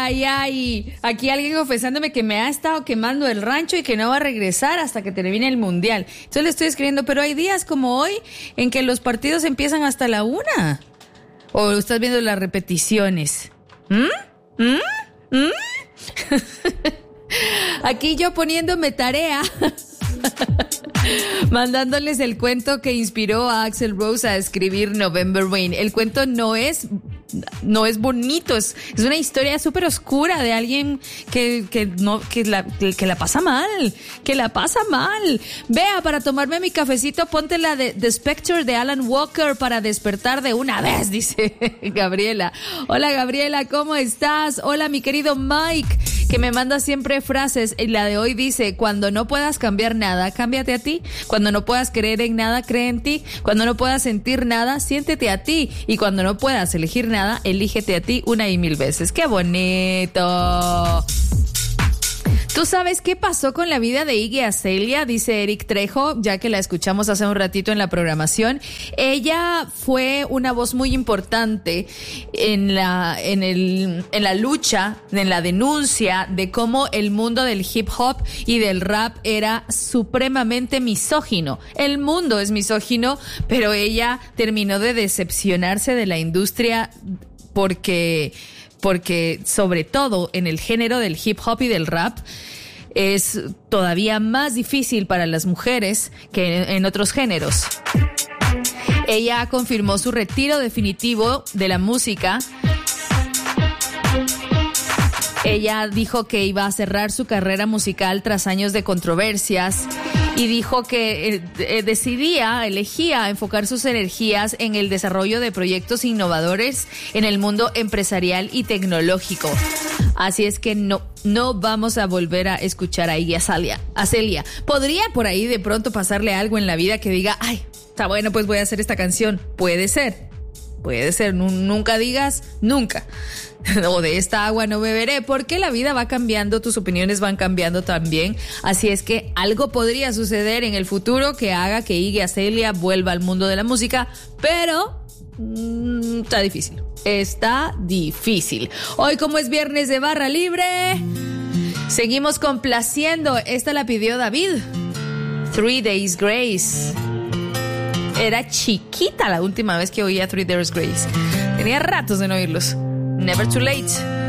ay. Aquí alguien confesándome que me ha estado quemando el rancho y que no va a regresar hasta que termine el mundial. Entonces le estoy escribiendo, pero hay días como hoy en que los partidos empiezan hasta la 1. ¿O estás viendo las repeticiones? Aquí yo poniéndome tarea. Mandándoles el cuento que inspiró a Axl Rose a escribir November Rain. El cuento no es bonito, es una historia súper oscura de alguien que la pasa mal, Vea, para tomarme mi cafecito, ponte la de The Spectre de Alan Walker para despertar de una vez, dice Gabriela. Hola Gabriela, ¿cómo estás? Hola mi querido Mike, que me manda siempre frases. Y la de hoy dice: cuando no puedas cambiar nada, cámbiate a ti. Cuando no puedas creer en nada, cree en ti. Cuando no puedas sentir nada, siéntete a ti. Y cuando no puedas elegir nada, elígete a ti 1 y 1000 veces. ¡Qué bonito! ¿Tú sabes qué pasó con la vida de Iggy Azalea? Dice Eric Trejo, ya que la escuchamos hace un ratito en la programación. Ella fue una voz muy importante en la lucha, en la denuncia de cómo el mundo del hip hop y del rap era supremamente misógino. El mundo es misógino, pero ella terminó de decepcionarse de la industria porque sobre todo en el género del hip hop y del rap es todavía más difícil para las mujeres que en otros géneros. Ella confirmó su retiro definitivo de la música. Ella dijo que iba a cerrar su carrera musical tras años de controversias y dijo que elegía enfocar sus energías en el desarrollo de proyectos innovadores en el mundo empresarial y tecnológico. Así es que no vamos a volver a escuchar a Iggy Azalea. Podría por ahí de pronto pasarle algo en la vida que diga, ay, está bueno, pues voy a hacer esta canción. Puede ser. Nunca digas nunca. O de esta agua no beberé, porque la vida va cambiando, tus opiniones van cambiando también. Así es que algo podría suceder en el futuro que haga que Iggy Azalea vuelva al mundo de la música, pero está difícil. Hoy, como es viernes de barra libre, seguimos complaciendo. Esta la pidió David, 3 Days Grace. Era chiquita la última vez que oía 3 Days Grace. Tenía ratos de no oírlos. Never Too Late.